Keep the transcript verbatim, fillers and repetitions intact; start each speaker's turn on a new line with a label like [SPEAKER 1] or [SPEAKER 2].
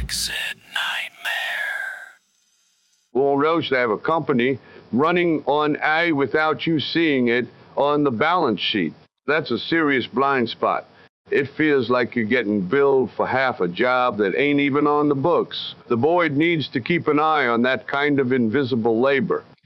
[SPEAKER 1] Exit Nightmare.
[SPEAKER 2] Or else they have a company running on A without you seeing it on the balance sheet. That's a serious blind spot. It feels like you're getting billed for half a job that ain't even on the books. The board needs to keep an eye on that kind of invisible labor.